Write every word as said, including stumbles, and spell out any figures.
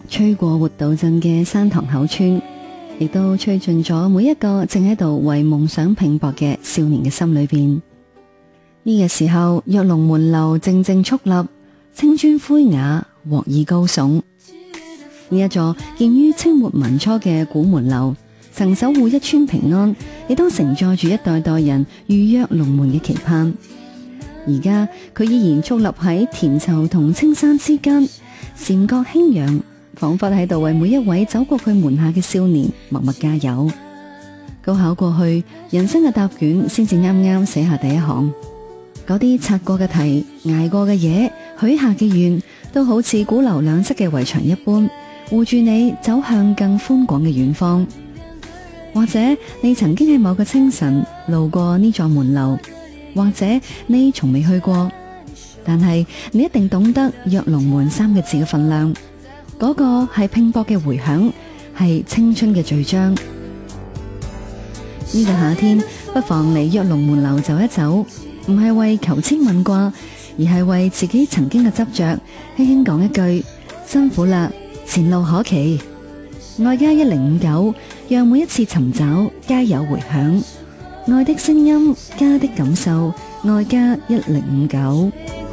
吹過活道鎮嘅山塘口村，亦都吹進咗每一個正喺度為夢想拼搏嘅少年嘅心裏邊。呢個時候，躍龍門樓靜靜矗立，青磚灰瓦，鑊耳高聳。呢一座建於清末民初嘅古門樓，曾守護一村平安，亦都承載住一代代人預約龍門嘅期盼。而家佢依然矗立喺田疇同青山之間，禪覺輕揚，仿佛喺度為每一位走過佢門下嘅少年默默加油。高考過去，人生嘅答卷先至啱啱寫下第一行，嗰啲擦過嘅題、捱過嘅嘢、許下嘅願，都好似古樓兩側嘅圍牆一般，護住你走向更寬廣嘅遠方。或者你曾經喺某個清晨路過呢座門樓，或者你從未去過，但係你一定懂得躍龍門三個字嘅分量。嗰個係拼搏嘅回響，係青春嘅序章。呢個夏天，不妨嚟躍龍門樓走一走，唔係為求籤問卦，而係為自己曾經嘅執着，輕輕講一句：辛苦啦，前路可期。愛家一零五九，讓每一次尋找皆有回響。愛的聲音，家的感受，愛家一零五九。